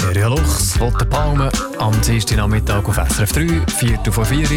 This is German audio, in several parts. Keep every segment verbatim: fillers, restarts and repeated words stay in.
Ria Luchs, Rote Palme, am Dienstagnachmittag auf S R F drei, Viertel vor vier.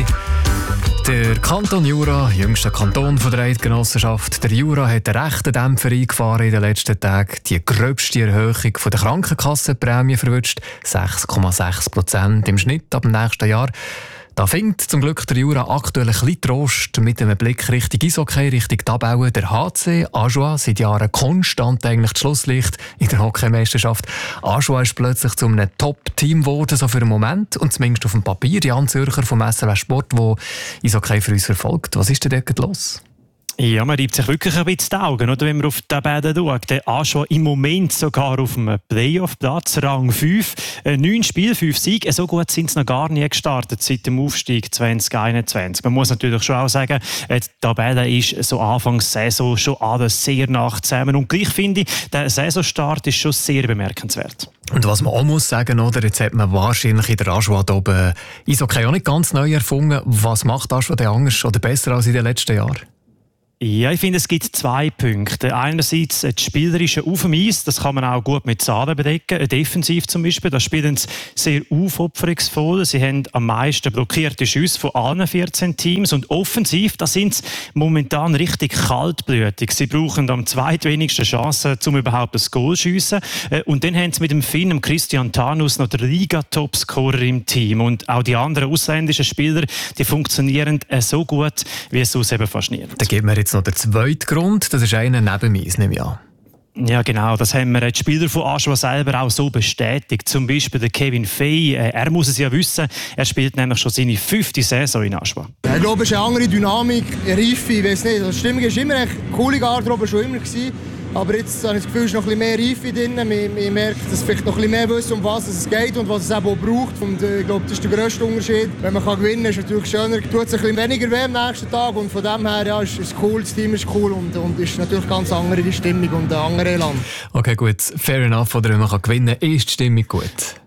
Der Kanton Jura, jüngster Kanton der Eidgenossenschaft, der Jura hat einen rechten Dämpfer eingefahren in den letzten Tagen. Die gröbste Erhöhung der Krankenkassenprämie verwünscht, sechs Komma sechs Prozent im Schnitt ab dem nächsten Jahr. Da findet zum Glück der Jura aktuell ein bisschen Trost mit einem Blick Richtung Eishockey, Richtung Tabelle. Der H C Ajoie seit Jahren konstant eigentlich das Schlusslicht in der Hockeymeisterschaft. Ajoie ist plötzlich zu einem Top-Team geworden, so für einen Moment. Und zumindest auf dem Papier. Jan Zürcher vom S R W Sport, der Eishockey für uns verfolgt. Was ist denn dort los? Ja, man reibt sich wirklich ein bisschen die Augen, oder? Wenn man auf die Tabelle schaut. Der Ajoie im Moment sogar auf dem Playoff-Platz, Rang fünf. Neun Spiele, fünf Siege. So gut sind sie noch gar nie gestartet seit dem Aufstieg zwanzig einundzwanzig. Man muss natürlich schon auch sagen, die Tabelle ist so Anfangs Saison schon alles sehr nah zusammen. Und gleich finde ich, der Saisonstart ist schon sehr bemerkenswert. Und was man auch muss sagen, oder? Jetzt hat man wahrscheinlich in der Ajoie oben Eishockey auch nicht ganz neu erfunden. Was macht Ajoie denn anders oder besser als in den letzten Jahren? Ja, ich finde, es gibt zwei Punkte. Einerseits das Spielerische auf dem Eis, das kann man auch gut mit Zahlen bedecken. Defensiv zum Beispiel, da spielen sie sehr aufopferungsvoll. Sie haben am meisten blockierte Schüsse von allen vierzehn Teams. Und offensiv, da sind sie momentan richtig kaltblütig. Sie brauchen am zweitwenigsten Chancen, um überhaupt das Goal zu schiessen. Und dann haben sie mit dem Finn, Christian Tanus, noch den Liga-Topscorer im Team. Und auch die anderen ausländischen Spieler, die funktionieren so gut, wie es sonst eben fast nie. Da gibt mir jetzt noch der zweite Grund, das ist einer neben mir, nehme ich an. Ja, genau. Das haben wir die Spieler von Ajoie selber auch so bestätigt. Zum Beispiel der Kevin Fey. Er muss es ja wissen. Er spielt nämlich schon seine fünfte Saison in Ajoie. Ich glaube, es ist eine andere Dynamik, eine Reife. Ich weiß nicht. Die Stimmung war immer eine coole Garderobe, schon immer gewesen. Aber jetzt habe ich das Gefühl, es ist noch ein bisschen mehr Reife drin. Man, man merkt, dass vielleicht noch ein bisschen mehr wissen, um was es geht und was es eben auch braucht. Und ich glaube, das ist der grösste Unterschied. Wenn man gewinnen kann, ist es natürlich schöner. Tut es ein bisschen weniger weh am nächsten Tag. Und von dem her ja, ist es cool, das Team ist cool und, und ist natürlich ganz andere die Stimmung und ein anderer Elan. Okay, gut. Fair enough. Oder wenn man gewinnen kann, ist die Stimmung gut.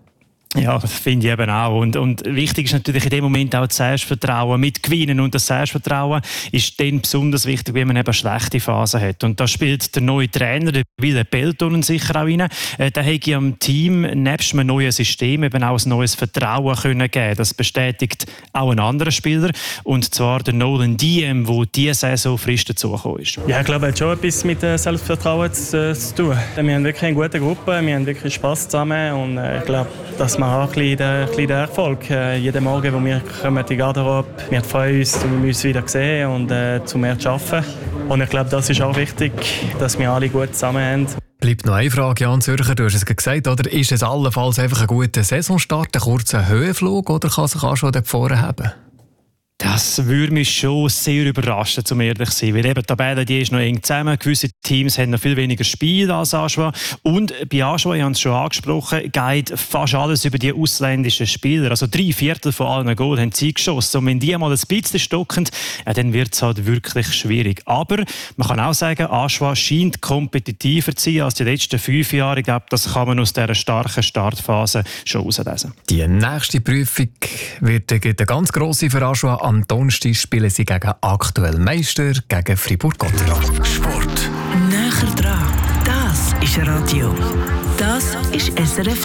Ja, das finde ich eben auch. Und, und wichtig ist natürlich in dem Moment auch das Selbstvertrauen mit Gewinnen. Und das Selbstvertrauen ist dann besonders wichtig, wenn man eben schlechte Phasen hat. Und da spielt der neue Trainer, der Wille Peltonen, sicher auch rein. Äh, der hat ja am Team nebst einem neuen System eben auch ein neues Vertrauen können geben. Das bestätigt auch ein anderer Spieler. Und zwar der Nolan Diem, der diese Saison frisch dazugekommen ist. Ja, ich glaube, es hat schon etwas mit Selbstvertrauen zu, zu tun. Wir haben wirklich eine gute Gruppe, wir haben wirklich Spass zusammen. Und äh, ich glaube, dass man auch ein bisschen der, ein bisschen der Erfolg. Äh, jeden Morgen, wo wir kommen in die Garderobe, wir freuen uns, uns wieder sehen und äh, zu mehr zu arbeiten. Und ich glaube, das ist auch wichtig, dass wir alle gut zusammen haben. Bleibt noch eine Frage, Jan Zürcher, du hast es gesagt, oder? Ist es allenfalls einfach ein guter Saisonstart, ein kurzer Höhenflug, oder kann sich auch schon dort vorne haben? Das würde mich schon sehr überraschen, um ehrlich zu sein. Weil eben die Tabelle, die ist noch eng zusammen. Gewisse Teams haben noch viel weniger Spiele als Ajoie. Und bei Ajoie, ich habe es schon angesprochen, geht fast alles über die ausländischen Spieler. Also drei Viertel von allen Goals haben sie geschossen. Und wenn die mal ein bisschen stocken, ja, dann wird es halt wirklich schwierig. Aber man kann auch sagen, Ajoie scheint kompetitiver zu sein als die letzten fünf Jahre. Ich glaube, das kann man aus dieser starken Startphase schon herauslesen. Die nächste Prüfung wird eine ganz grosse für Ajoie. Am Donnerstag spielen sie gegen aktuell Meister, gegen Fribourg-Gotteron. Sport. Näher dran. Das ist Radio. Das ist S R F